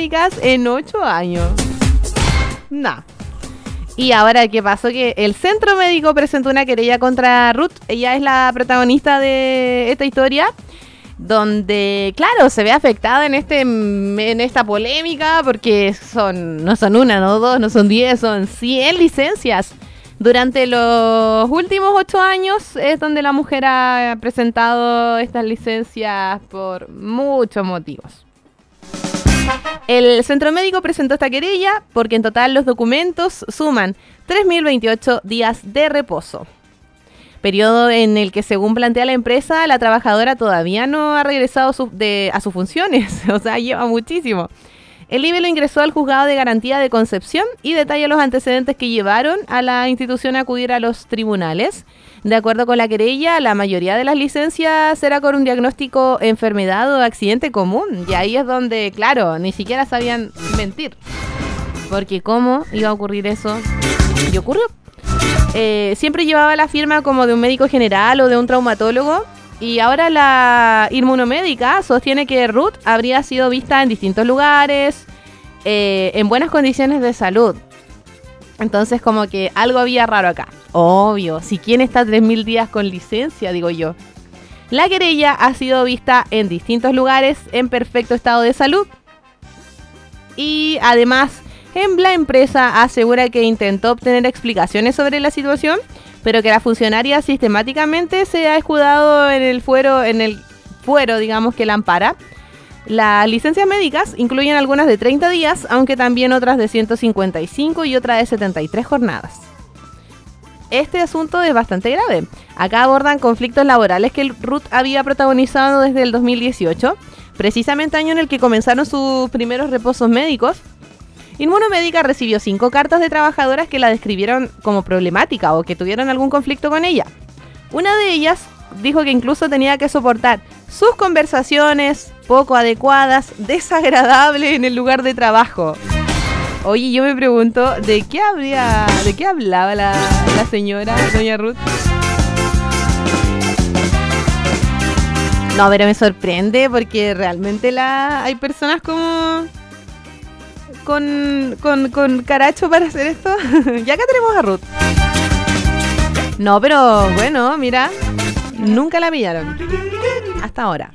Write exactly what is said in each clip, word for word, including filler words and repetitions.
médicas en ocho años. Nah. Y ahora, ¿qué pasó? Que el centro médico presentó una querella contra Ruth. Ella es la protagonista de esta historia, donde, claro, se ve afectada en este en esta polémica porque son no son una, no dos, no son diez, son cien licencias. Durante los últimos ocho años es donde la mujer ha presentado estas licencias por muchos motivos. El centro médico presentó esta querella porque en total los documentos suman tres mil veintiocho días de reposo. Periodo en el que, según plantea la empresa, la trabajadora todavía no ha regresado su, de, a sus funciones. O sea, lleva muchísimo. El I B E lo ingresó al juzgado de garantía de Concepción y detalla los antecedentes que llevaron a la institución a acudir a los tribunales. De acuerdo con la querella, la mayoría de las licencias será con un diagnóstico enfermedad o accidente común. Y ahí es donde, claro, ni siquiera sabían mentir. Porque ¿cómo iba a ocurrir eso? Y ocurrió. Eh, siempre llevaba la firma como de un médico general o de un traumatólogo. Y ahora la inmunomédica sostiene que Ruth habría sido vista en distintos lugares, eh, en buenas condiciones de salud. Entonces, como que algo había raro acá. Obvio, si quién está tres mil días con licencia, digo yo. La querella ha sido vista en distintos lugares en perfecto estado de salud. Y además, en la empresa asegura que intentó obtener explicaciones sobre la situación, pero que la funcionaria sistemáticamente se ha escudado en el fuero, en el fuero, digamos, que la ampara. Las licencias médicas incluyen algunas de treinta días, aunque también otras de ciento cincuenta y cinco y otras de setenta y tres jornadas. Este asunto es bastante grave. Acá abordan conflictos laborales que Ruth había protagonizado desde el dos mil dieciocho, precisamente año en el que comenzaron sus primeros reposos médicos. Inmunomédica recibió cinco cartas de trabajadoras que la describieron como problemática o que tuvieron algún conflicto con ella. Una de ellas dijo que incluso tenía que soportar sus conversaciones poco adecuadas, desagradables en el lugar de trabajo. Oye, yo me pregunto, ¿de qué habría, de qué hablaba la, la señora, doña Ruth? No, pero me sorprende porque realmente la hay personas como con, con, con caracho para hacer esto. Ya acá tenemos a Ruth. No, pero bueno, mira, nunca la pillaron. Hasta ahora.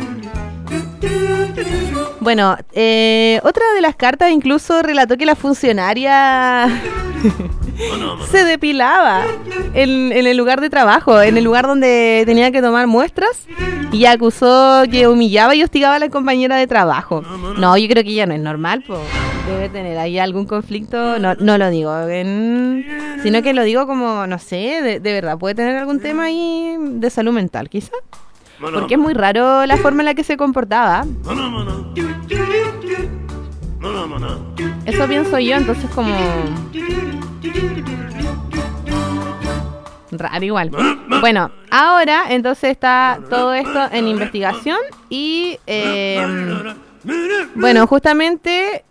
Bueno, eh, otra de las cartas incluso relató que la funcionaria se depilaba en, en el lugar de trabajo, en el lugar donde tenía que tomar muestras, y acusó que humillaba y hostigaba a la compañera de trabajo. No, yo creo que ya no es normal, pues. Debe tener ahí algún conflicto, no, no lo digo, en, sino que lo digo como, no sé, de, de verdad, puede tener algún tema ahí de salud mental, quizá. Porque es muy raro la forma en la que se comportaba. Eso pienso yo, entonces como raro igual. Bueno, ahora entonces está todo esto en investigación y eh, bueno, justamente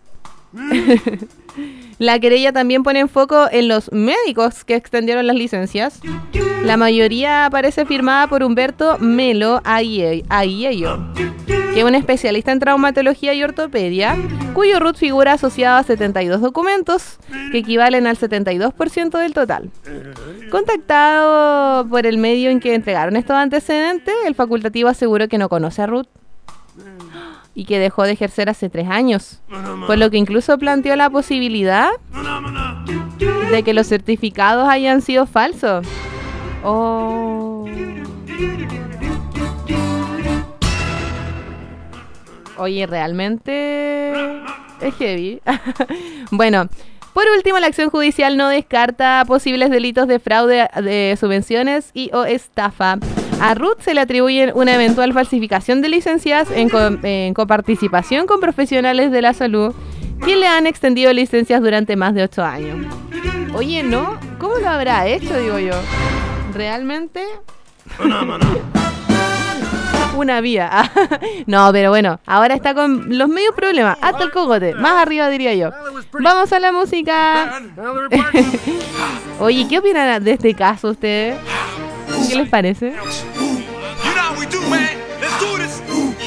la querella también pone en foco en los médicos que extendieron las licencias. La mayoría aparece firmada por Humberto Melo Aiello, que es un especialista en traumatología y ortopedia, cuyo root figura asociado a setenta y dos documentos, que equivalen al setenta y dos por ciento del total. Contactado por el medio en que entregaron estos antecedentes, el facultativo aseguró que no conoce a Ruth y que dejó de ejercer hace tres años, por lo que incluso planteó la posibilidad de que los certificados hayan sido falsos. Oh. Oye, realmente es heavy. Bueno, por último, la acción judicial no descarta posibles delitos de fraude de subvenciones y o estafa. A Ruth se le atribuyen una eventual falsificación de licencias en, co en coparticipación con profesionales de la salud que le han extendido licencias durante más de ocho años. Oye, ¿no? ¿Cómo lo habrá hecho, digo yo? Realmente una vía. No, pero bueno, ahora está con los medios problemas, hasta el cogote, más arriba diría yo. Vamos a la música. Oye, ¿qué opinan de este caso ustedes? ¿Qué les parece?